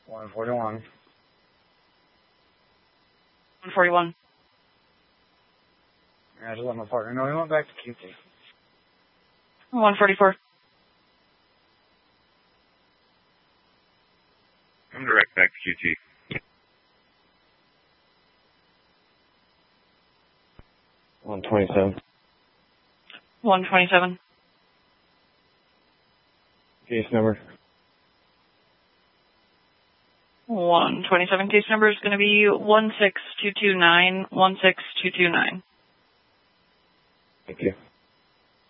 141. 141. I just let my partner know he went back to QT. 144. I'm direct back to QT. 127. 127. Case number. 127 case number is going to be 16229, 16229. Thank you.